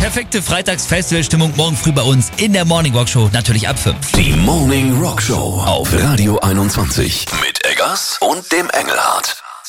perfekte Freitags-Festival-Stimmung morgen früh bei uns in der Morning Rock Show, natürlich ab 5. Die Morning Rock Show auf Radio 21 mit Eggers und dem Engelhardt.